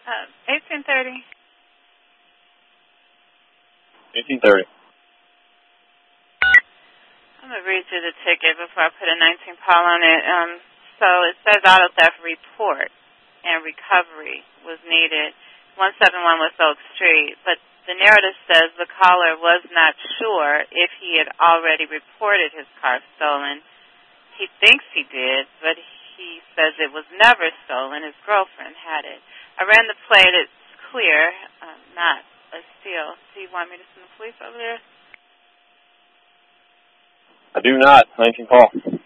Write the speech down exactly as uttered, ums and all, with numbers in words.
Uh, eighteen thirty. eighteen thirty. I'm going to read through the ticket before I put a nineteen Paul on it. Um, so it says auto theft report and recovery was needed. one seventy-one West Oak Street. But the narrative says the caller was not sure if he had already reported his car stolen. He thinks he did, but he says it was never stolen. His girlfriend had it. I ran the plate. It's clear, uh, not a steal. Do you want me to send the police over there? I do not. nineteen Paul.